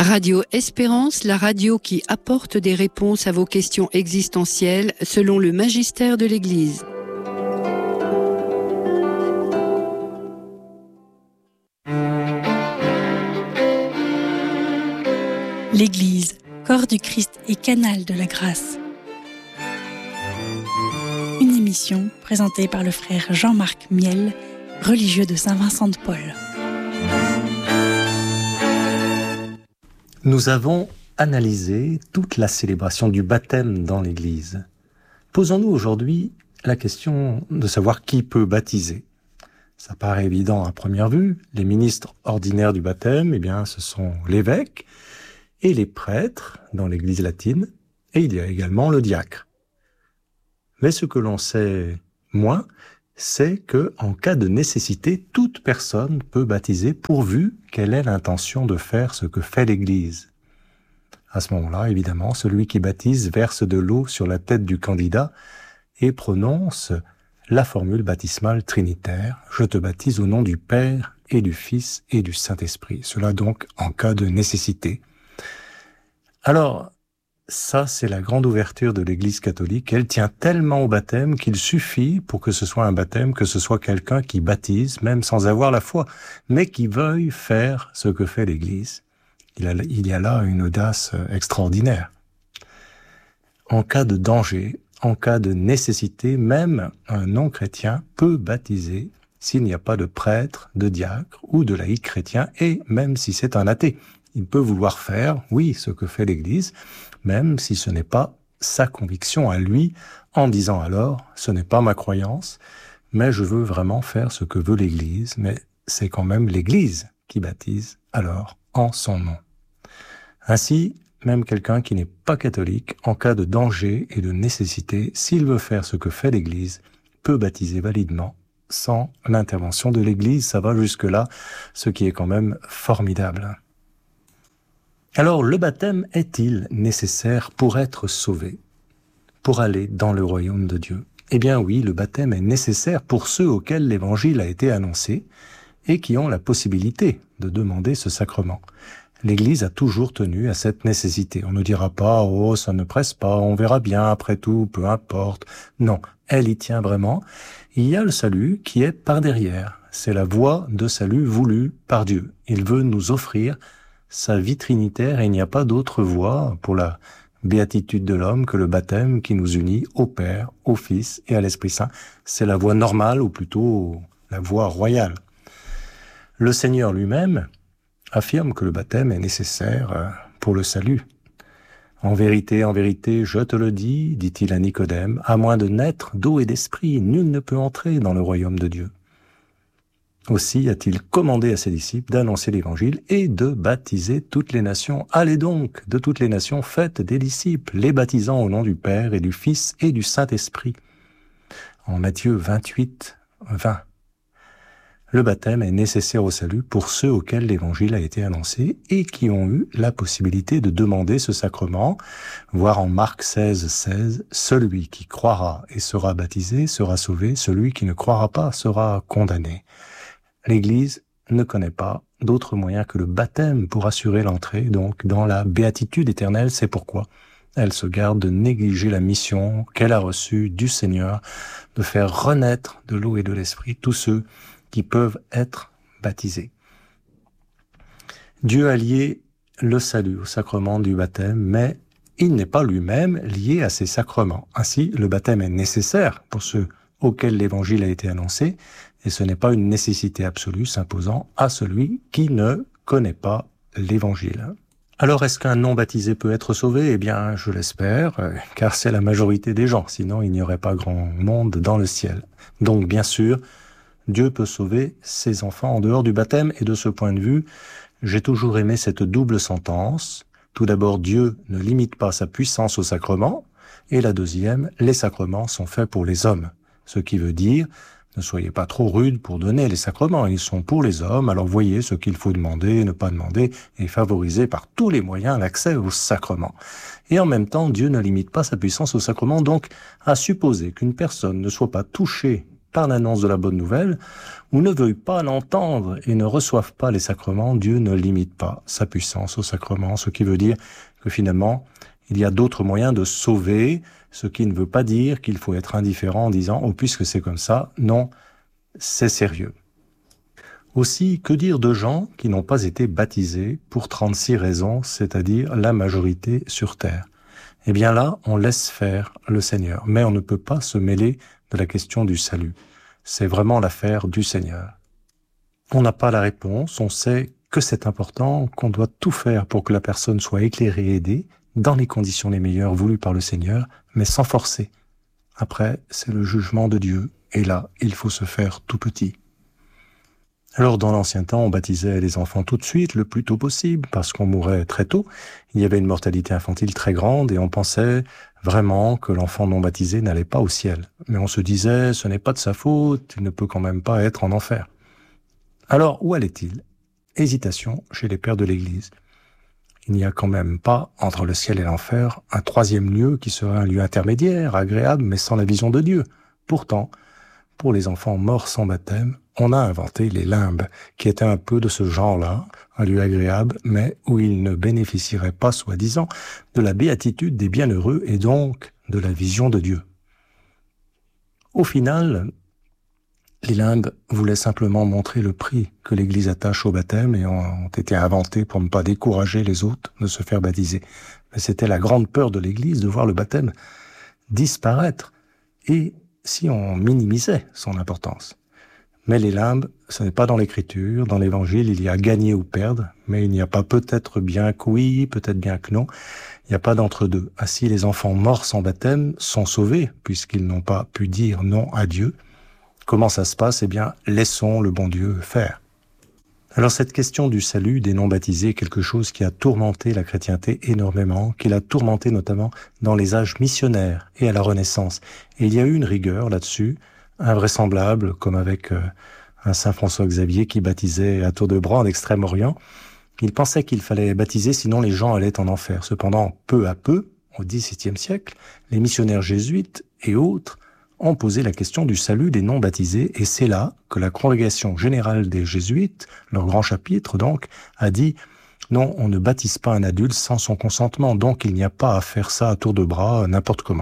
Radio Espérance, la radio qui apporte des réponses à vos questions existentielles selon le magistère de l'Église. L'Église, corps du Christ et canal de la grâce. Une émission présentée par le frère Jean-Marc Miel, religieux de Saint-Vincent-de-Paul. Nous avons analysé toute la célébration du baptême dans l'Église. Posons-nous aujourd'hui la question de savoir qui peut baptiser. Ça paraît évident à première vue. Les ministres ordinaires du baptême, ce sont l'évêque et les prêtres dans l'Église latine, et il y a également le diacre. Mais ce que l'on sait moins, c'est que, en cas de nécessité, toute personne peut baptiser pourvu qu'elle ait l'intention de faire ce que fait l'Église. À ce moment-là, évidemment, celui qui baptise verse de l'eau sur la tête du candidat et prononce la formule baptismale trinitaire « Je te baptise au nom du Père et du Fils et du Saint-Esprit ». Cela donc en cas de nécessité. Alors, ça, c'est la grande ouverture de l'Église catholique. Elle tient tellement au baptême qu'il suffit pour que ce soit un baptême, que ce soit quelqu'un qui baptise, même sans avoir la foi, mais qui veuille faire ce que fait l'Église. Il y a là une audace extraordinaire. En cas de danger, en cas de nécessité, même un non-chrétien peut baptiser s'il n'y a pas de prêtre, de diacre ou de laïc chrétien, et même si c'est un athée. Il peut vouloir faire, oui, ce que fait l'Église, même si ce n'est pas sa conviction à lui, en disant alors, ce n'est pas ma croyance, mais je veux vraiment faire ce que veut l'Église, mais c'est quand même l'Église qui baptise alors en son nom. Ainsi, même quelqu'un qui n'est pas catholique, en cas de danger et de nécessité, s'il veut faire ce que fait l'Église, peut baptiser validement sans l'intervention de l'Église. Ça va jusque-là, ce qui est quand même formidable. Alors, le baptême est-il nécessaire pour être sauvé, pour aller dans le royaume de Dieu ? Eh bien oui, le baptême est nécessaire pour ceux auxquels l'Évangile a été annoncé et qui ont la possibilité de demander ce sacrement. L'Église a toujours tenu à cette nécessité. On ne dira pas « Oh, ça ne presse pas, on verra bien, après tout, peu importe ». Non, elle y tient vraiment. Il y a le salut qui est par derrière. C'est la voie de salut voulue par Dieu. Il veut nous offrir sa vie trinitaire et il n'y a pas d'autre voie pour la béatitude de l'homme que le baptême qui nous unit au Père, au Fils et à l'Esprit Saint. C'est la voie normale ou plutôt la voie royale. Le Seigneur lui-même affirme que le baptême est nécessaire pour le salut. En vérité, je te le dis, dit-il à Nicodème, à moins de naître d'eau et d'esprit, nul ne peut entrer dans le royaume de Dieu. Aussi a-t-il commandé à ses disciples d'annoncer l'Évangile et de baptiser toutes les nations. Allez donc, de toutes les nations, faites des disciples, les baptisant au nom du Père et du Fils et du Saint-Esprit. En Matthieu 28, 20. Le baptême est nécessaire au salut pour ceux auxquels l'Évangile a été annoncé et qui ont eu la possibilité de demander ce sacrement. Voir en Marc 16, 16, celui qui croira et sera baptisé sera sauvé, celui qui ne croira pas sera condamné. L'Église ne connaît pas d'autre moyen que le baptême pour assurer l'entrée, donc, dans la béatitude éternelle. C'est pourquoi elle se garde de négliger la mission qu'elle a reçue du Seigneur de faire renaître de l'eau et de l'Esprit tous ceux qui peuvent être baptisés. Dieu a lié le salut au sacrement du baptême, mais il n'est pas lui-même lié à ces sacrements. Ainsi, le baptême est nécessaire pour ceux auxquels l'Évangile a été annoncé, et ce n'est pas une nécessité absolue s'imposant à celui qui ne connaît pas l'Évangile. Alors, est-ce qu'un non-baptisé peut être sauvé ? Eh bien, je l'espère, car c'est la majorité des gens, sinon il n'y aurait pas grand monde dans le ciel. Donc, bien sûr, Dieu peut sauver ses enfants en dehors du baptême, et de ce point de vue, j'ai toujours aimé cette double sentence. Tout d'abord, Dieu ne limite pas sa puissance aux sacrements, et la deuxième, les sacrements sont faits pour les hommes. Ce qui veut dire, ne soyez pas trop rudes pour donner les sacrements, ils sont pour les hommes, alors voyez ce qu'il faut demander, ne pas demander, et favoriser par tous les moyens l'accès aux sacrements. Et en même temps, Dieu ne limite pas sa puissance aux sacrements, donc à supposer qu'une personne ne soit pas touchée par l'annonce de la bonne nouvelle, ou ne veuillent pas l'entendre et ne reçoivent pas les sacrements, Dieu ne limite pas sa puissance aux sacrements, ce qui veut dire que finalement, il y a d'autres moyens de sauver, ce qui ne veut pas dire qu'il faut être indifférent en disant « Oh, puisque c'est comme ça », non, c'est sérieux. Aussi, que dire de gens qui n'ont pas été baptisés pour 36 raisons, c'est-à-dire la majorité sur Terre? Eh bien là, on laisse faire le Seigneur, mais on ne peut pas se mêler de la question du salut. C'est vraiment l'affaire du Seigneur. On n'a pas la réponse, on sait que c'est important, qu'on doit tout faire pour que la personne soit éclairée et aidée, dans les conditions les meilleures voulues par le Seigneur, mais sans forcer. Après, c'est le jugement de Dieu, et là, il faut se faire tout petit. Alors, dans l'ancien temps, on baptisait les enfants tout de suite, le plus tôt possible, parce qu'on mourait très tôt. Il y avait une mortalité infantile très grande, et on pensait vraiment que l'enfant non baptisé n'allait pas au ciel. Mais on se disait, ce n'est pas de sa faute, il ne peut quand même pas être en enfer. Alors, où allait-il? Hésitation chez les pères de l'Église. Il n'y a quand même pas, entre le ciel et l'enfer, un troisième lieu qui serait un lieu intermédiaire, agréable, mais sans la vision de Dieu. Pourtant, pour les enfants morts sans baptême, on a inventé les limbes, qui étaient un peu de ce genre-là, un lieu agréable, mais où ils ne bénéficieraient pas, soi-disant, de la béatitude des bienheureux et donc de la vision de Dieu. Au final, les limbes voulaient simplement montrer le prix que l'Église attache au baptême et ont été inventés pour ne pas décourager les autres de se faire baptiser. Mais c'était la grande peur de l'Église de voir le baptême disparaître, et si on minimisait son importance. Mais les limbes, ce n'est pas dans l'Écriture, dans l'Évangile, il y a gagner ou perdre, mais il n'y a pas peut-être bien que oui, peut-être bien que non, il n'y a pas d'entre-deux. Ainsi, les enfants morts sans baptême sont sauvés, puisqu'ils n'ont pas pu dire non à Dieu. Comment ça se passe? Eh bien, laissons le bon Dieu faire. Alors cette question du salut des non-baptisés est quelque chose qui a tourmenté la chrétienté énormément, qui l'a tourmenté notamment dans les âges missionnaires et à la Renaissance. Et il y a eu une rigueur là-dessus, invraisemblable, comme avec un saint François Xavier qui baptisait à tour de bras en Extrême-Orient. Il pensait qu'il fallait baptiser, sinon les gens allaient en enfer. Cependant, peu à peu, au XVIIe siècle, les missionnaires jésuites et autres ont posé la question du salut des non-baptisés, et c'est là que la Congrégation générale des Jésuites, leur grand chapitre donc, a dit « Non, on ne baptise pas un adulte sans son consentement, donc il n'y a pas à faire ça à tour de bras, n'importe comment. »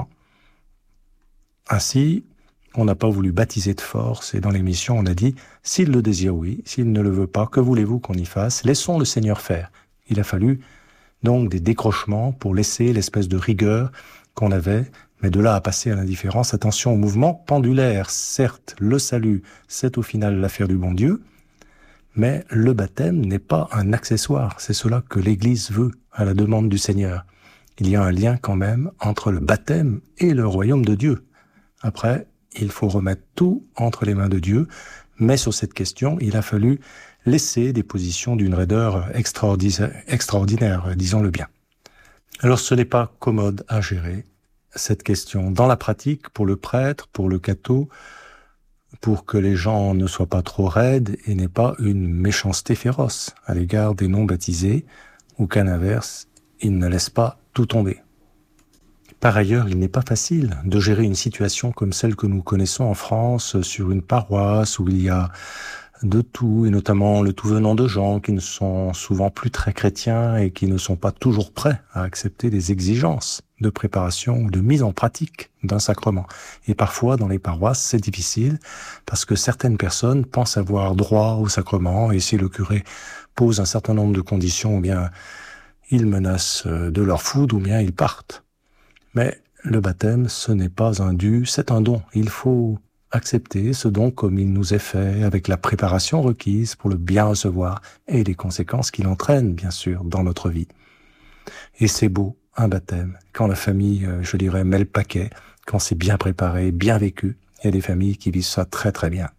Ainsi, on n'a pas voulu baptiser de force, et dans l'émission on a dit « S'il le désire, oui, s'il ne le veut pas, que voulez-vous qu'on y fasse? Laissons le Seigneur faire. » Il a fallu donc des décrochements pour laisser l'espèce de rigueur qu'on avait. Mais de là à passer à l'indifférence, attention au mouvement pendulaire. Certes, le salut, c'est au final l'affaire du bon Dieu, mais le baptême n'est pas un accessoire. C'est cela que l'Église veut, à la demande du Seigneur. Il y a un lien quand même entre le baptême et le royaume de Dieu. Après, il faut remettre tout entre les mains de Dieu, mais sur cette question, il a fallu laisser des positions d'une raideur extraordinaire, disons-le bien. Alors ce n'est pas commode à gérer, cette question. Dans la pratique, pour le prêtre, pour le catho, pour que les gens ne soient pas trop raides et n'aient pas une méchanceté féroce à l'égard des non-baptisés, ou qu'à l'inverse, ils ne laissent pas tout tomber. Par ailleurs, il n'est pas facile de gérer une situation comme celle que nous connaissons en France sur une paroisse où il y a de tout, et notamment le tout venant de gens qui ne sont souvent plus très chrétiens et qui ne sont pas toujours prêts à accepter des exigences de préparation ou de mise en pratique d'un sacrement. Et parfois, dans les paroisses, c'est difficile parce que certaines personnes pensent avoir droit au sacrement, et si le curé pose un certain nombre de conditions, ou bien ils menacent de leur foudre, ou bien ils partent. Mais le baptême, ce n'est pas un dû, c'est un don. Il faut accepter ce don comme il nous est fait, avec la préparation requise pour le bien recevoir et les conséquences qu'il entraîne, bien sûr, dans notre vie. Et c'est beau, un baptême, quand la famille, je dirais, met le paquet, quand c'est bien préparé, bien vécu. Il y a des familles qui vivent ça très très bien.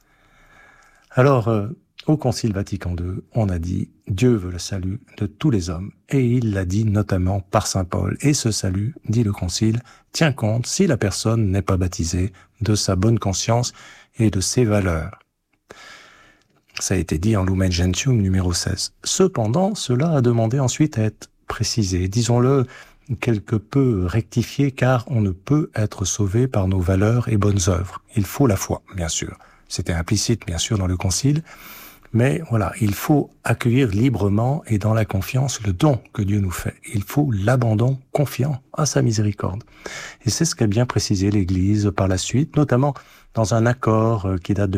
Alors, au Concile Vatican II, on a dit « Dieu veut le salut de tous les hommes » et il l'a dit notamment par saint Paul. Et ce salut, dit le Concile, tient compte, si la personne n'est pas baptisée, de sa bonne conscience et de ses valeurs. Ça a été dit en Lumen Gentium numéro 16. Cependant, cela a demandé ensuite à être précisé. Disons-le, quelque peu rectifié, car on ne peut être sauvé par nos valeurs et bonnes œuvres. Il faut la foi, bien sûr. C'était implicite, bien sûr, dans le Concile. Mais voilà, il faut accueillir librement et dans la confiance le don que Dieu nous fait. Il faut l'abandon confiant à sa miséricorde. Et c'est ce qu'a bien précisé l'Église par la suite, notamment dans un accord qui date de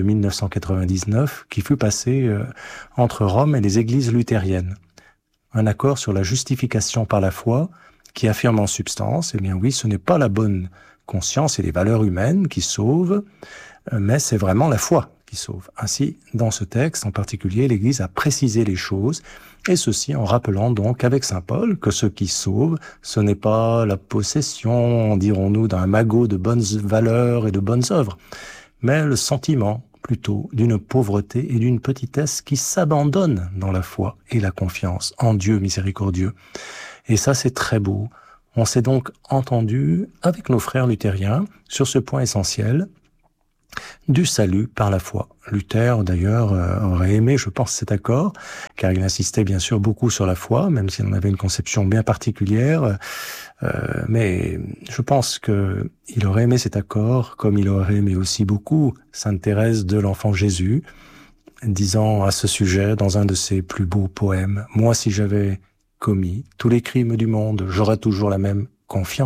1999, qui fut passé entre Rome et les églises luthériennes. Un accord sur la justification par la foi qui affirme en substance, eh bien oui, ce n'est pas la bonne conscience et les valeurs humaines qui sauvent, mais c'est vraiment la foi qui sauve. Ainsi, dans ce texte en particulier, l'Église a précisé les choses, et ceci en rappelant donc avec saint Paul que ce qui sauve, ce n'est pas la possession, dirons-nous, d'un magot de bonnes valeurs et de bonnes œuvres, mais le sentiment plutôt d'une pauvreté et d'une petitesse qui s'abandonne dans la foi et la confiance en Dieu miséricordieux. Et ça, c'est très beau. On s'est donc entendu avec nos frères luthériens sur ce point essentiel du salut par la foi. Luther, d'ailleurs, aurait aimé, je pense, cet accord, car il insistait bien sûr beaucoup sur la foi, même s'il en avait une conception bien particulière. Mais je pense que il aurait aimé cet accord, comme il aurait aimé aussi beaucoup Sainte Thérèse de l'Enfant Jésus, disant à ce sujet dans un de ses plus beaux poèmes, « Moi, si j'avais commis tous les crimes du monde, j'aurais toujours la même confiance. »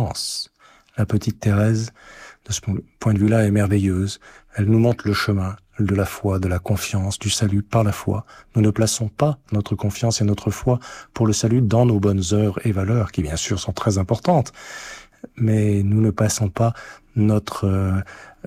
La petite Thérèse, de ce point de vue-là, est merveilleuse. Elle nous montre le chemin de la foi, de la confiance, du salut par la foi. Nous ne plaçons pas notre confiance et notre foi pour le salut dans nos bonnes œuvres et valeurs, qui bien sûr sont très importantes, mais nous ne plaçons pas notre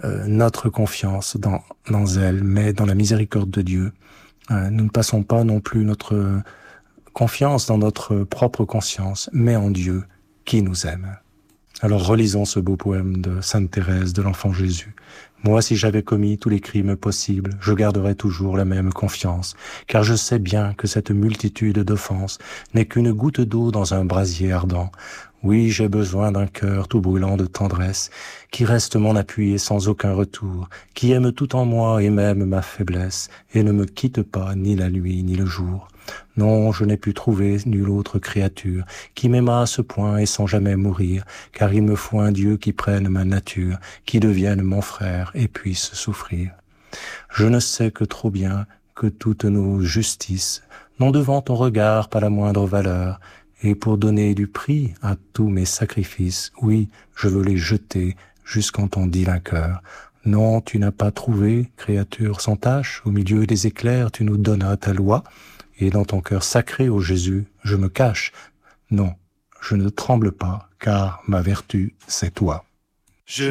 confiance dans elle, mais dans la miséricorde de Dieu. Nous ne passons pas non plus notre confiance dans notre propre conscience, mais en Dieu qui nous aime. Alors relisons ce beau poème de Sainte Thérèse de l'Enfant Jésus. « Moi, si j'avais commis tous les crimes possibles, je garderais toujours la même confiance, car je sais bien que cette multitude d'offenses n'est qu'une goutte d'eau dans un brasier ardent. Oui, j'ai besoin d'un cœur tout brûlant de tendresse, qui reste mon appui et sans aucun retour, qui aime tout en moi et même ma faiblesse, et ne me quitte pas ni la nuit ni le jour. Non, je n'ai pu trouver nulle autre créature qui m'aima à ce point et sans jamais mourir, car il me faut un Dieu qui prenne ma nature, qui devienne mon frère et puisse souffrir. Je ne sais que trop bien que toutes nos justices n'ont devant ton regard pas la moindre valeur, et pour donner du prix à tous mes sacrifices, oui, je veux les jeter jusqu'en ton divin cœur. Non, tu n'as pas trouvé, créature sans tache, au milieu des éclairs tu nous donnas ta loi, et dans ton cœur sacré, ô Jésus, je me cache. Non, je ne tremble pas, car ma vertu, c'est toi.